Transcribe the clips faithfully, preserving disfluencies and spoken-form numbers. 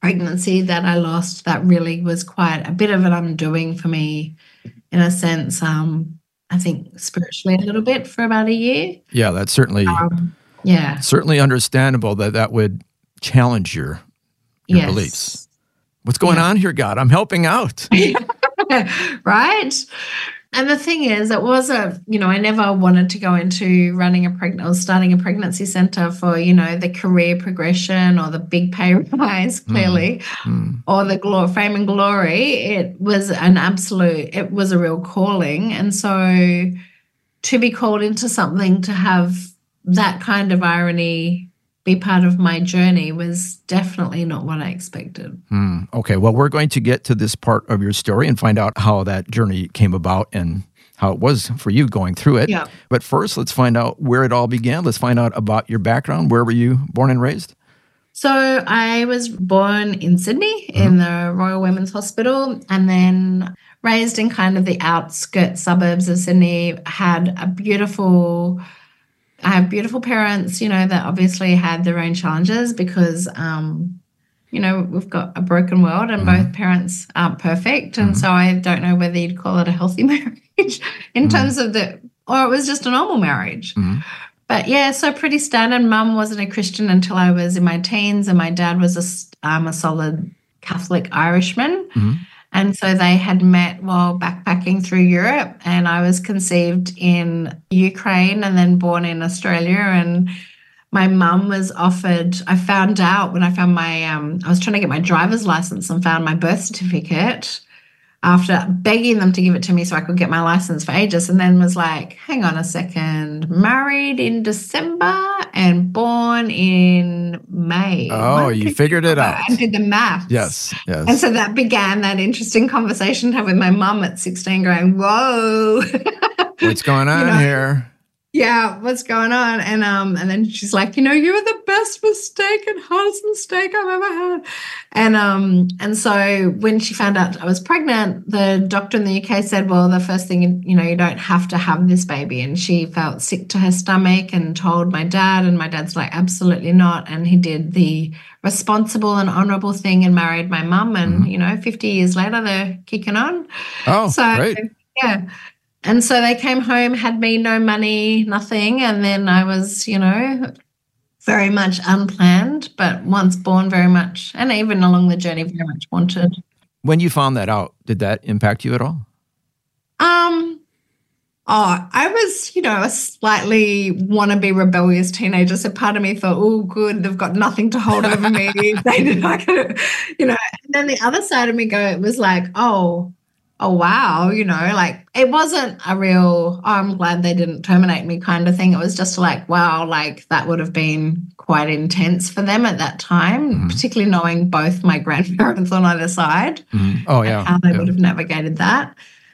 pregnancy that I lost, that really was quite a bit of an undoing for me in a sense. Um, I think spiritually a little bit for about a year. Yeah, that's certainly Um, yeah. certainly understandable that that would challenge your your Yes. beliefs. What's going Yeah. on here, God? I'm helping out. Right? And the thing is, it was a, you know, I never wanted to go into running a pregnant or starting a pregnancy center for, you know, the career progression or the big pay rise, clearly, Mm. or the glory, fame and glory. It was an absolute, it was a real calling. And so to be called into something, to have that kind of irony be part of my journey was definitely not what I expected. Mm. Okay, well, we're going to get to this part of your story and find out how that journey came about and how it was for you going through it. Yeah. But first, let's find out where it all began. Let's find out about your background. Where were you born and raised? So I was born in Sydney mm-hmm. in the Royal Women's Hospital, and then raised in kind of the outskirts suburbs of Sydney. Had a beautiful... I have beautiful parents, you know, that obviously had their own challenges because, um, you know, we've got a broken world and mm-hmm. both parents aren't perfect. And mm-hmm. so I don't know whether you'd call it a healthy marriage in mm-hmm. terms of the, or it was just a normal marriage. Mm-hmm. But yeah, so pretty standard. Mum wasn't a Christian until I was in my teens, and my dad was a, um, a solid Catholic Irishman. Mm-hmm. And so they had met while backpacking through Europe, and I was conceived in Ukraine and then born in Australia. And my mum was offered, I found out when I found my, um, I was trying to get my driver's license and found my birth certificate after begging them to give it to me so I could get my license for ages, and then was like, hang on a second, married in December and born in May. Oh, you figured it out. I did the maths. Yes, yes. And so that began that interesting conversation to have with my mum at sixteen going, whoa. What's going on you know, here? Yeah, what's going on? And um, and then she's like, you know, you were the best mistake and hardest mistake I've ever had. And um, and so when she found out I was pregnant, the doctor in the U K said, well, the first thing, you know, you don't have to have this baby. And she felt sick to her stomach and told my dad, and my dad's like, absolutely not. And he did the responsible and honorable thing and married my mum. And, mm-hmm. you know, fifty years later, they're kicking on. Oh, so, great. Yeah. And so they came home, had me, no money, nothing. And then I was, you know, very much unplanned, but once born very much, and even along the journey very much wanted. When you found that out, did that impact you at all? Um, oh, I was, you know, a slightly wannabe rebellious teenager. So part of me thought, oh, good, they've got nothing to hold over me. They did not, you know. And then the other side of me go, it was like, oh, oh, wow, you know, like it wasn't a real, oh, I'm glad they didn't terminate me kind of thing. It was just like, wow, like that would have been quite intense for them at that time, mm-hmm. particularly knowing both my grandparents on either side. Mm-hmm. Oh, yeah. How they yeah. would have navigated that.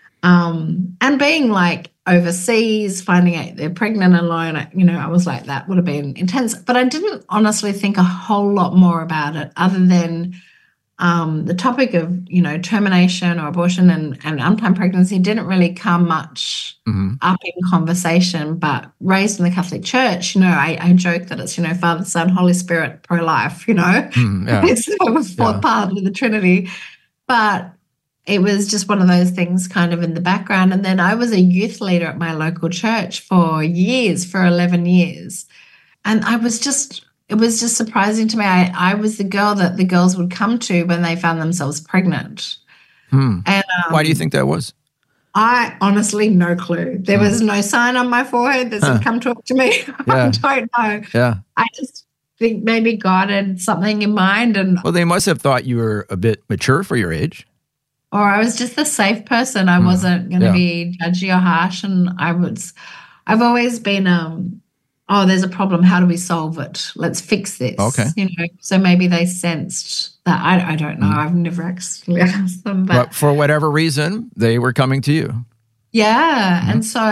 Um, and being like overseas, finding out they're pregnant alone, you know, I was like, that would have been intense. But I didn't honestly think a whole lot more about it other than Um, the topic of, you know, termination or abortion and, and unplanned pregnancy didn't really come much mm-hmm. up in conversation, but raised in the Catholic Church, you know, I, I joke that it's, you know, Father, Son, Holy Spirit, pro-life, you know. Mm, yeah. It's the fourth yeah. part of the Trinity. But it was just one of those things kind of in the background. And then I was a youth leader at my local church for years, for eleven years. And I was just... It was just surprising to me. I, I was the girl that the girls would come to when they found themselves pregnant. Hmm. And um, why do you think that was? I honestly, no clue. There hmm. was no sign on my forehead that said, huh. come talk to me. Yeah. I don't know. Yeah. I just think maybe God had something in mind. And well, they must have thought you were a bit mature for your age. Or I was just a safe person. I hmm. wasn't going to yeah. be judgy or harsh. And I was, I've always been... um. oh, there's a problem, how do we solve it? Let's fix this. Okay. You know, so maybe they sensed that. I, I don't know. Mm. I've never actually asked them. But, but for whatever reason, they were coming to you. Yeah. Mm-hmm. And so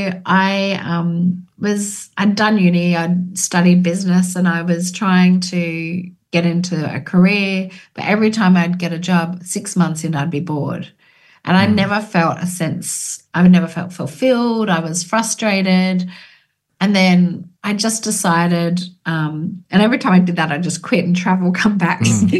I um, was, I'd done uni, I'd studied business, and I was trying to get into a career. But every time I'd get a job, six months in, I'd be bored. And I mm. never felt a sense, I never felt fulfilled. I was frustrated. And then I just decided, um, and every time I did that, I just quit and travel, come back. Mm.